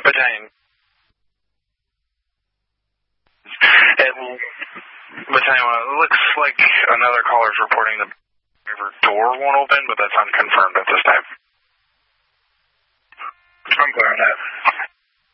Battalion. Battalion, it looks like another caller's reporting the door won't open, but that's unconfirmed at this time.